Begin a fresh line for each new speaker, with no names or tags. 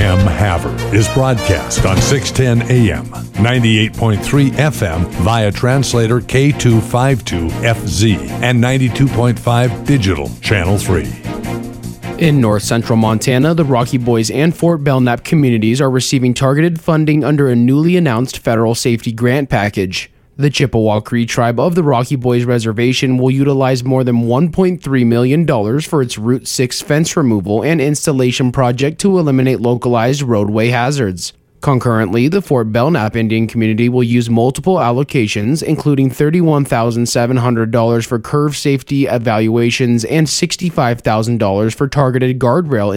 FM Havre is broadcast on 610 AM, 98.3 FM via translator K252FZ and 92.5 digital Channel 3.
In north central Montana, the Rocky Boys and Fort Belknap communities are receiving targeted funding under a newly announced federal safety grant package. The Chippewa Cree tribe of the Rocky Boys Reservation will utilize more than $1.3 million for its Route 6 fence removal and installation project to eliminate localized roadway hazards. Concurrently, the Fort Belknap Indian community will use multiple allocations, including $31,700 for curve safety evaluations and $65,000 for targeted guardrail